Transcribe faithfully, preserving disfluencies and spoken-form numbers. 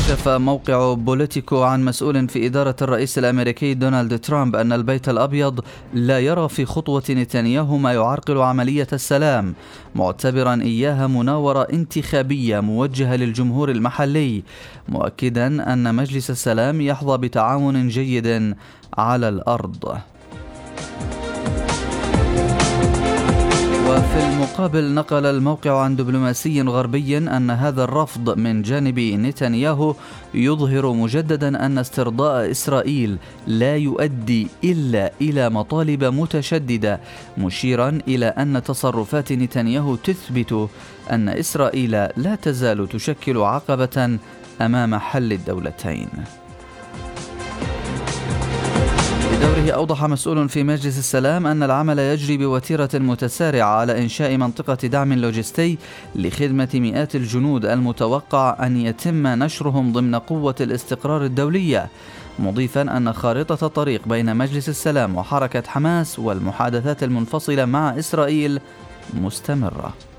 كشف موقع بوليتيكو عن مسؤول في إدارة الرئيس الأمريكي دونالد ترامب أن البيت الأبيض لا يرى في خطوة نتنياهو ما يعرقل عملية السلام، معتبرا إياها مناورة انتخابية موجهة للجمهور المحلي، مؤكدا أن مجلس السلام يحظى بتعاون جيد على الأرض. وفي المقابل نقل الموقع عن دبلوماسي غربي أن هذا الرفض من جانب نتنياهو يظهر مجددا أن استرضاء إسرائيل لا يؤدي إلا إلى مطالب متشددة، مشيرا إلى أن تصرفات نتنياهو تثبت أن إسرائيل لا تزال تشكل عقبة أمام حل الدولتين. بدوره أوضح مسؤول في مجلس السلام أن العمل يجري بوتيرة متسارعة على إنشاء منطقة دعم لوجستي لخدمة مئات الجنود المتوقع أن يتم نشرهم ضمن قوة الاستقرار الدولية، مضيفا أن خارطة الطريق بين مجلس السلام وحركة حماس والمحادثات المنفصلة مع إسرائيل مستمرة.